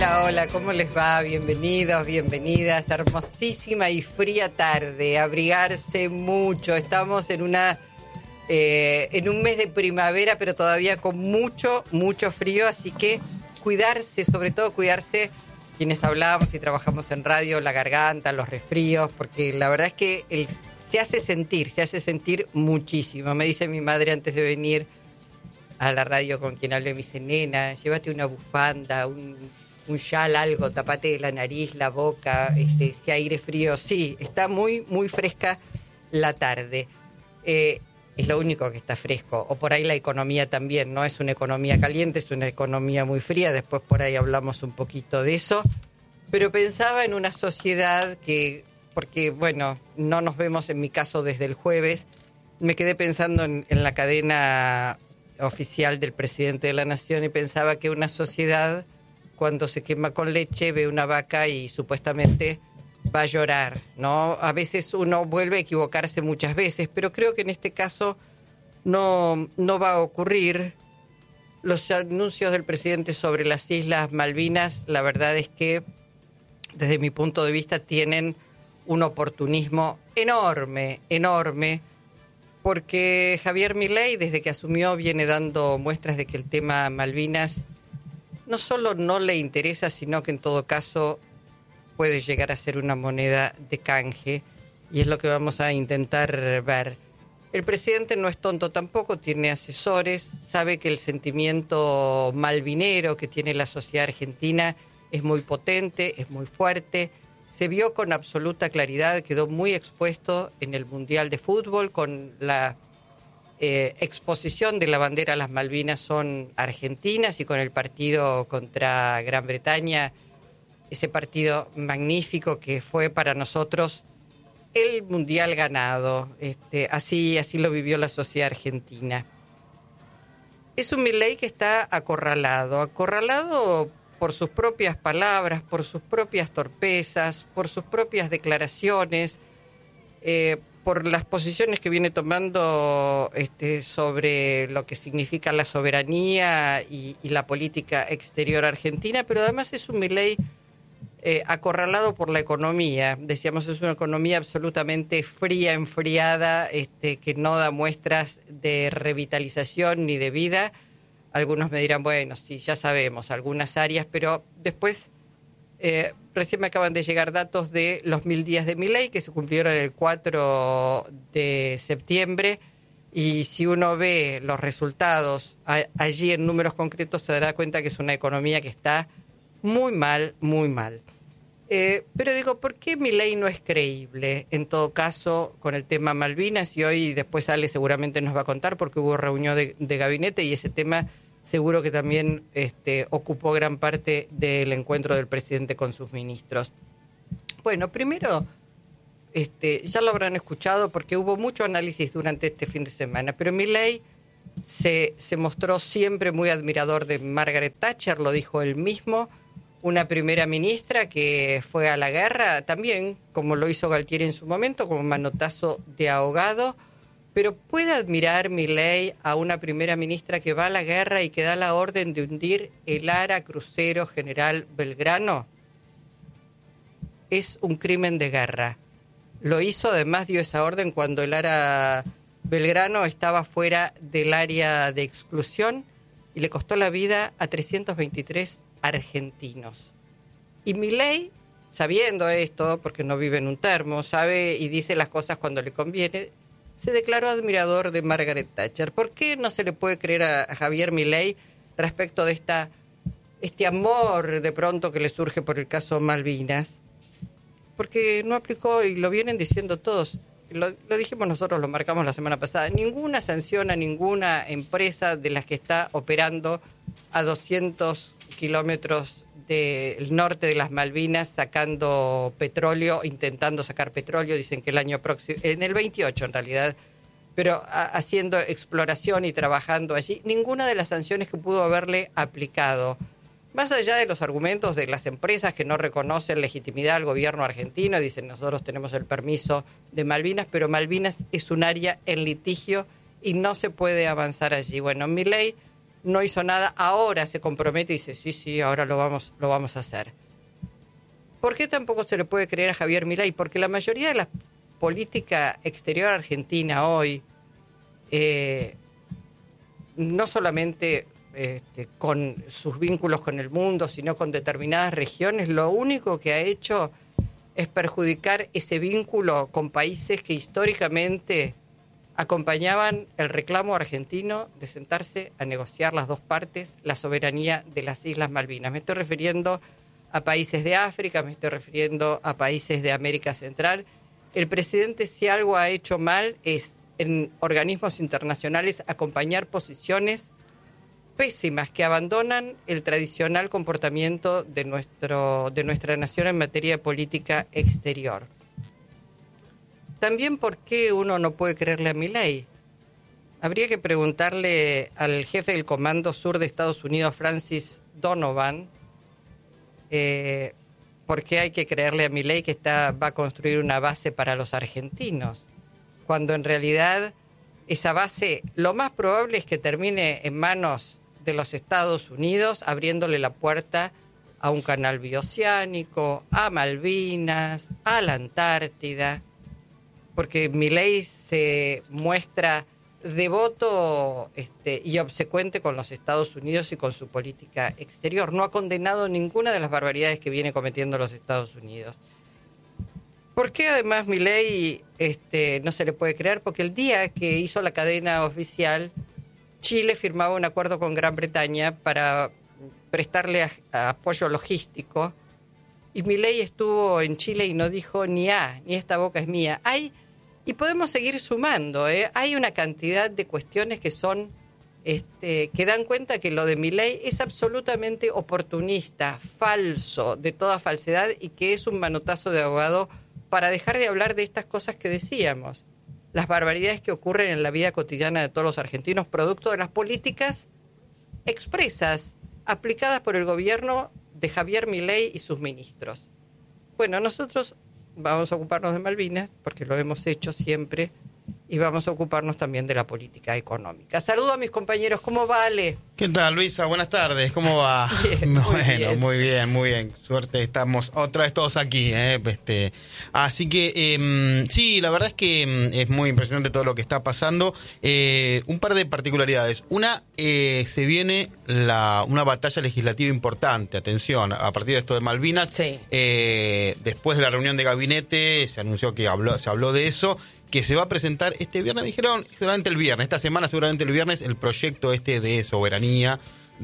Hola, hola, ¿cómo les va? Bienvenidos, bienvenidas. Hermosísima y fría tarde. Abrigarse mucho. Estamos en un mes de primavera, pero todavía con mucho, mucho frío. Así que cuidarse, sobre todo cuidarse quienes hablamos y trabajamos en radio, la garganta, los resfríos, porque la verdad es que se hace sentir muchísimo. Me dice mi madre antes de venir a la radio con quien hablé, me dice, nena, llévate una bufanda, un chal, algo, tapate la nariz, la boca, ese aire frío. Sí, está muy, muy fresca la tarde. Es lo único que está fresco. O por ahí la economía también, no es una economía caliente, es una economía muy fría. Después por ahí hablamos un poquito de eso. Pero pensaba en una sociedad porque, bueno, no nos vemos en mi caso desde el jueves. Me quedé pensando en la cadena oficial del presidente de la Nación y pensaba que una sociedad, cuando se quema con leche, ve una vaca y supuestamente va a llorar, ¿no? A veces uno vuelve a equivocarse muchas veces, pero creo que en este caso no va a ocurrir. Los anuncios del presidente sobre las Islas Malvinas, la verdad es que, desde mi punto de vista, tienen un oportunismo enorme, enorme, porque Javier Milei, desde que asumió, viene dando muestras de que el tema Malvinas no solo no le interesa, sino que en todo caso puede llegar a ser una moneda de canje, y es lo que vamos a intentar ver. El presidente no es tonto tampoco, tiene asesores, sabe que el sentimiento malvinero que tiene la sociedad argentina es muy potente, es muy fuerte. Se vio con absoluta claridad, quedó muy expuesto en el Mundial de Fútbol con la exposición de la bandera a las Malvinas son argentinas, y con el partido contra Gran Bretaña, ese partido magnífico que fue para nosotros el Mundial ganado. Así lo vivió la sociedad argentina. Es un Milei que está acorralado por sus propias palabras, por sus propias torpezas, por sus propias declaraciones, por las posiciones que viene tomando sobre lo que significa la soberanía y la política exterior argentina, pero además es un Milei acorralado por la economía. Decíamos, es una economía absolutamente fría, enfriada, que no da muestras de revitalización ni de vida. Algunos me dirán, bueno, sí, ya sabemos, algunas áreas, pero después, recién me acaban de llegar datos de los 1000 días de Milei, que se cumplieron el 4 de septiembre, y si uno ve los resultados allí en números concretos, se dará cuenta que es una economía que está muy mal, muy mal. Pero digo, ¿por qué Milei no es creíble, en todo caso, con el tema Malvinas? Y hoy después Ale seguramente nos va a contar, porque hubo reunión de gabinete y ese tema seguro que también ocupó gran parte del encuentro del presidente con sus ministros. Bueno, primero, ya lo habrán escuchado porque hubo mucho análisis durante este fin de semana, pero Milei se mostró siempre muy admirador de Margaret Thatcher, lo dijo él mismo, una primera ministra que fue a la guerra también, como lo hizo Galtieri en su momento, como manotazo de ahogado. Pero ¿puede admirar Milei a una primera ministra que va a la guerra y que da la orden de hundir el Ara crucero General Belgrano? Es un crimen de guerra. Lo hizo, además dio esa orden cuando el Ara Belgrano estaba fuera del área de exclusión y le costó la vida a 323 argentinos. Y Milei, sabiendo esto, porque no vive en un termo, sabe y dice las cosas cuando le conviene, se declaró admirador de Margaret Thatcher. ¿Por qué no se le puede creer a Javier Milei respecto de este amor de pronto que le surge por el caso Malvinas? Porque no aplicó, y lo vienen diciendo todos, lo dijimos nosotros, lo marcamos la semana pasada, ninguna sanción a ninguna empresa de las que está operando a 200 kilómetros del norte de las Malvinas sacando petróleo, intentando sacar petróleo, dicen que el año próximo, en el 28 en realidad, pero haciendo exploración y trabajando allí. Ninguna de las sanciones que pudo haberle aplicado, más allá de los argumentos de las empresas que no reconocen legitimidad al gobierno argentino, dicen nosotros tenemos el permiso de Malvinas, pero Malvinas es un área en litigio y no se puede avanzar allí. Bueno, Milei no hizo nada, ahora se compromete y dice, sí, ahora lo vamos a hacer. ¿Por qué tampoco se le puede creer a Javier Milei? Porque la mayoría de la política exterior argentina hoy, no solamente con sus vínculos con el mundo, sino con determinadas regiones, lo único que ha hecho es perjudicar ese vínculo con países que históricamente acompañaban el reclamo argentino de sentarse a negociar las dos partes la soberanía de las Islas Malvinas. Me estoy refiriendo a países de África, me estoy refiriendo a países de América Central. El presidente, si algo ha hecho mal, es en organismos internacionales acompañar posiciones pésimas que abandonan el tradicional comportamiento de nuestra nación en materia de política exterior. También, ¿por qué uno no puede creerle a Milei? Habría que preguntarle al jefe del Comando Sur de Estados Unidos, Francis Donovan, por qué hay que creerle a Milei que va a construir una base para los argentinos, cuando en realidad esa base lo más probable es que termine en manos de los Estados Unidos, abriéndole la puerta a un canal bioceánico, a Malvinas, a la Antártida, porque Milei se muestra devoto y obsecuente con los Estados Unidos y con su política exterior. No ha condenado ninguna de las barbaridades que viene cometiendo los Estados Unidos. ¿Por qué además Milei no se le puede creer? Porque el día que hizo la cadena oficial, Chile firmaba un acuerdo con Gran Bretaña para prestarle apoyo logístico, y Milei estuvo en Chile y no dijo ni esta boca es mía. Y podemos seguir sumando, hay una cantidad de cuestiones que son que dan cuenta que lo de Milei es absolutamente oportunista, falso, de toda falsedad, y que es un manotazo de ahogado para dejar de hablar de estas cosas que decíamos, las barbaridades que ocurren en la vida cotidiana de todos los argentinos, producto de las políticas expresas aplicadas por el gobierno de Javier Milei y sus ministros. Bueno, nosotros vamos a ocuparnos de Malvinas, porque lo hemos hecho siempre, y vamos a ocuparnos también de la política económica. Saludo a mis compañeros. ¿Cómo va, Ale? ¿Qué tal, Luisa? Buenas tardes. ¿Cómo va? Bien, muy bien. Suerte, estamos otra vez todos aquí. Así que, sí, la verdad es que es muy impresionante todo lo que está pasando. Un par de particularidades. Una, se viene una batalla legislativa importante. Atención, a partir de esto de Malvinas. Sí. Después de la reunión de gabinete, se anunció que se habló de eso, que se va a presentar este viernes, me dijeron, seguramente el viernes, esta semana seguramente el viernes, el proyecto de soberanía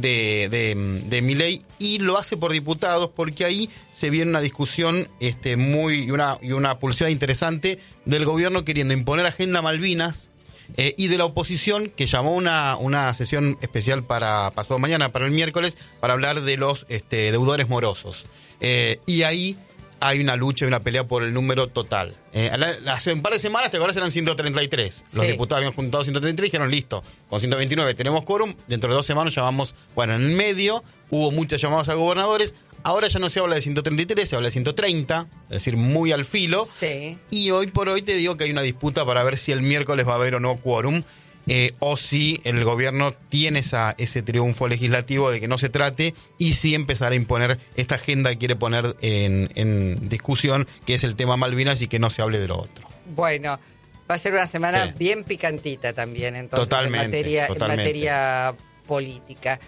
de Milei, y lo hace por diputados, porque ahí se viene una discusión y una pulseada interesante del gobierno queriendo imponer agenda Malvinas, y de la oposición, que llamó una sesión especial para pasado mañana, para el miércoles, para hablar de los deudores morosos. Y ahí hay una lucha y una pelea por el número total. Hace un par de semanas, ¿te acuerdas? Eran 133. Los diputados habían juntado 133 y dijeron, listo, con 129 tenemos quórum, dentro de 2 semanas llamamos, en el medio hubo muchas llamadas a gobernadores, ahora ya no se habla de 133, se habla de 130, es decir, muy al filo. Sí. Y hoy por hoy te digo que hay una disputa para ver si el miércoles va a haber o no quórum, o si el gobierno tiene ese triunfo legislativo de que no se trate, y sí empezar a imponer esta agenda que quiere poner en discusión, que es el tema Malvinas, y que no se hable de lo otro. Bueno, va a ser una semana bien picantita también, entonces, totalmente. En materia política.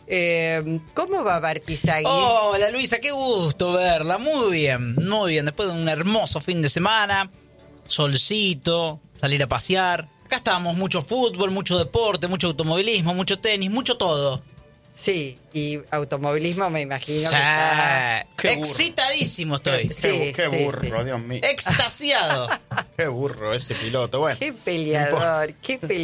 ¿Cómo va Bartizagui? Hola, Luisa, qué gusto verla. Muy bien. Después de un hermoso fin de semana, solcito, salir a pasear. Acá estamos, mucho fútbol, mucho deporte, mucho automovilismo, mucho tenis, mucho todo. Sí, y automovilismo me imagino sí, que está... excitadísimo estoy. Qué burro, sí. Dios mío. Extasiado. Qué burro ese piloto, bueno. Qué peleador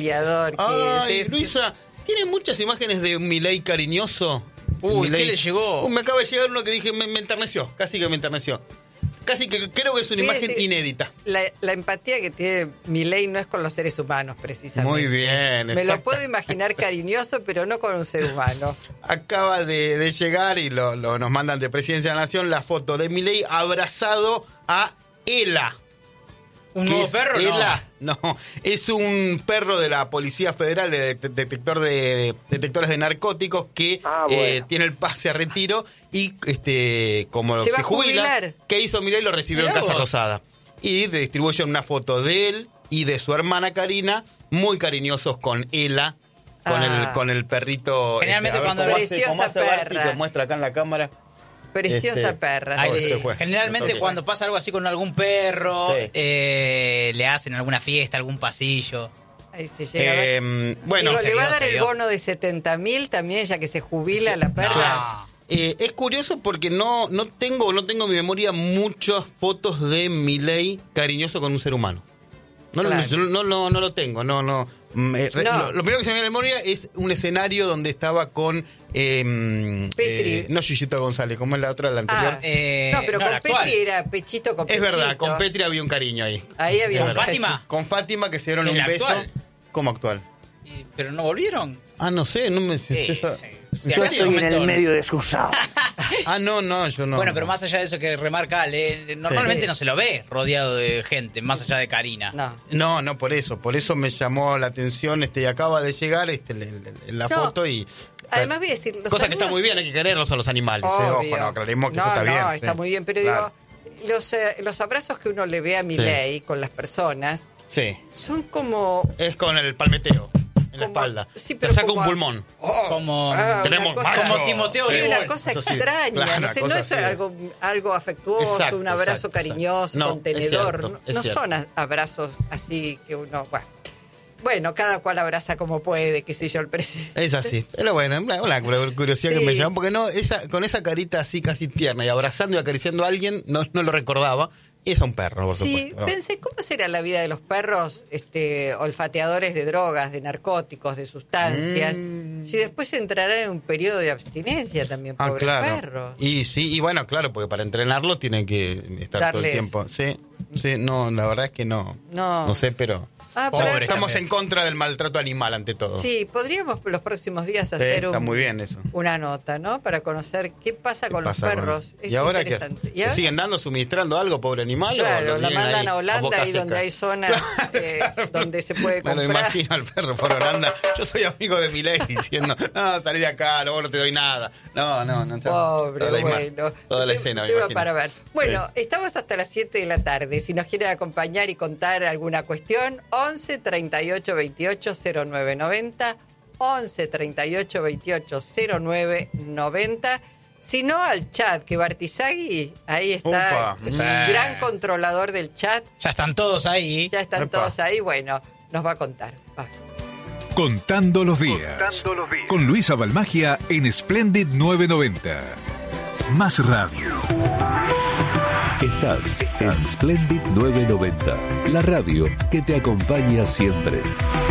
Ay, es. Luisa, tiene muchas imágenes de un Milei cariñoso. Uy, ¿qué le llegó? Me acaba de llegar uno que dije, me enterneció, casi que me enterneció. Casi que creo que es una imagen inédita. La empatía que tiene Milei no es con los seres humanos, precisamente. Muy bien, Me lo puedo imaginar cariñoso, pero no con un ser humano. Acaba de llegar y nos mandan de Presidencia de la Nación la foto de Milei abrazado a Ela. ¿Un ¿Qué nuevo es perro? ELA? No, es un perro de la Policía Federal de detectores de narcóticos que bueno. tiene el pase a retiro y como Se va se a jubila, jubilar. ¿qué hizo Milei? Lo recibió Mirá en Casa vos. Rosada. Y distribuyen una foto de él y de su hermana Karina, muy cariñosos con ELA, con el perrito. Generalmente a ver cuando- cómo hace Preciosa Barty, perra. te muestra acá en la cámara. Preciosa perra. Ay, sí. se fue. generalmente Ok. cuando pasa algo así con algún perro, Sí. le hacen alguna fiesta, algún pasillo. Ahí se llega a ver. Bueno, Digo, se le va a vio, dar se el vio. bono de 70.000 también, ya que se jubila la perra. No. Es curioso porque no tengo en mi memoria muchas fotos de Milei cariñoso con un ser humano. No, Claro. no lo tengo, no. No. Lo primero que se me viene a la memoria es un escenario donde estaba con Petri. no Yuyito González, como es la otra, la anterior. No, pero no, con la actual. Petri era pechito con Es pechito. verdad, con Petri había un cariño ahí. Ahí había Es un verdad. Fátima. Con Fátima que se dieron ¿Que un la beso. actual? ¿Cómo actual? ¿Pero no volvieron? Ah, no sé, no me Sí, esa- sí. ¿En Sí, Yo acá se estoy en el comentó. medio desusado. Ah, no, yo no. Bueno, pero más allá de eso que remarca Ale, normalmente Sí. no se lo ve rodeado de gente, más allá de Karina. No. No, por eso me llamó la atención, y acaba de llegar la No. foto y... Además voy a decir... los Cosa que está saludos- muy bien, hay que quererlos a los animales. Obvio. Ojo, no, aclaremos que no, eso está bien. No, está sí. muy bien, pero Claro. digo, los abrazos que uno le ve a Milei con las personas Sí, son como... es con el palmeteo en la Como- espalda. sí, Te pero saca como un a- pulmón. Como una tenemos cosa- macho. como Timoteo Sí, Grigol. una cosa Eso sí, extraña, claro, no una sé, cosa no es así. algo afectuoso, Exacto, un abrazo exacto, cariñoso, exacto. No, contenedor, es cierto, es no cierto. son abrazos así que uno... Bueno, cada cual abraza como puede, qué sé yo, el presidente. Es así. Pero bueno, una curiosidad Sí. que me llama, porque con esa carita así casi tierna y abrazando y acariciando a alguien, no lo recordaba. Y es un perro, por Sí, supuesto. pensé, ¿cómo será la vida de los perros olfateadores de drogas, de narcóticos, de sustancias? Si después entrará en un periodo de abstinencia también, Ah, pobres claro. perros. Y sí, y bueno, claro, porque para entrenarlos tienen que estar todo el Darles. tiempo. Sí, no, la verdad es que no. No. No sé, pero Ah, Pobre. pero- estamos también. en contra del maltrato animal ante todo. sí, podríamos los próximos días Sí, hacer está muy bien eso. una nota, ¿no? Para conocer qué pasa con Pasa los con- perros. Es ¿Y ahora qué? interesante. ¿Y ¿Le ahora? siguen dando, suministrando algo, pobre animal? o Claro, lo la tienen mandan ahí a Holanda, boca ahí donde seca? hay zonas donde se puede Me lo comprar. imagino al perro por Holanda. Yo soy amigo de Milei diciendo, no, salí de acá, luego no te doy nada. No. Pobre, toda la bueno. toda la escena, me Tema imagino. para ver. Bueno, Sí. estamos hasta las 7 de la tarde. Si nos quieren acompañar y contar alguna cuestión, 11 38 28 09 90, 11 38 28 09 90. Si no, al chat, que Bartizagui, ahí está, Upa. es un Sí. gran controlador del chat. Ya están todos ahí. Ya están Epa. todos ahí. Bueno, nos va a contar. Va. Contando los días. Con Luisa Balmagia en Splendid 990. Más radio. Estás en Splendid 990, la radio que te acompaña siempre.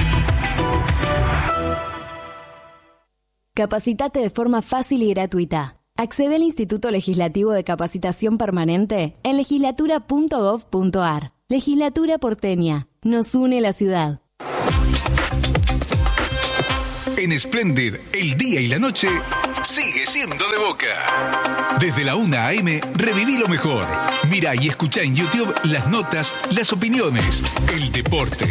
Capacitate de forma fácil y gratuita. Accede al Instituto Legislativo de Capacitación Permanente en legislatura.gov.ar. Legislatura porteña. Nos une la ciudad. En Splendid, el día y la noche sigue siendo de Boca. Desde la 1 a.m. reviví lo mejor. Mira y escucha en YouTube las notas, las opiniones, el deporte,